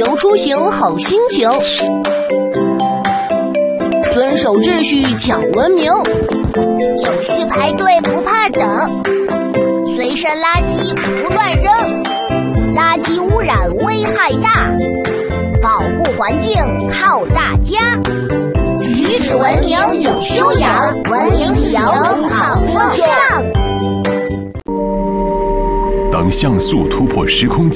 游出行好心情，遵守秩序讲文明， 有序排队不怕等，随身垃圾不乱扔，垃圾污染危害大，保护环境靠大家。举止文明有修养，文明旅游好风尚。 当像素突破时空